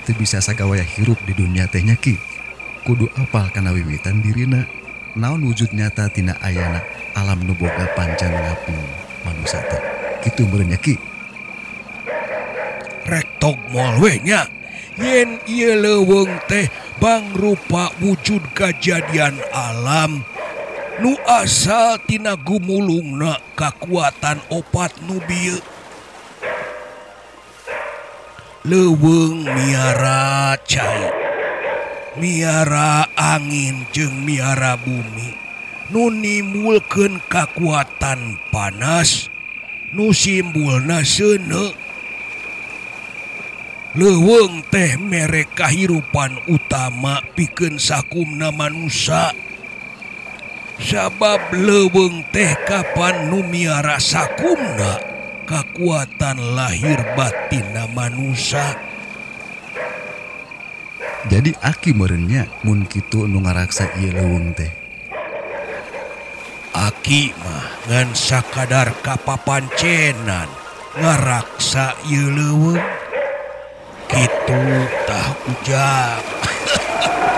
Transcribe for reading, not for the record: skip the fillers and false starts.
teu bisa sagawaya hirup di dunia teh nya Ki. Kudu apal kana wiwitan dirina. Naon wujud nyata tina ayana alam nu boga panjang ngaping manusia teh. Kitu meureun nya Ki. Rektok moal we nya. Yen ieu leuweung teh bangrupa wujud kajadian alam nu asal tina gumulungna kakuatan opat nu bieu. Leuweung miara cai, miara angin jeung miara bumi nu nimbulkeun kakuatan panas nu simbulna seuneu. Leuweung teh mere kahirupan utama pikeun sakumna manusia. Sabab leuweung teh kapan nu miara sakumna kakuatan lahir batinna manusia. Jadi aki meureun nya mun kitu nu ngaraksa ieu leuweung teh. Aki mah ngan sakadar kapapancenan ngaraksa ieu leuweung. Kitu tah ujang.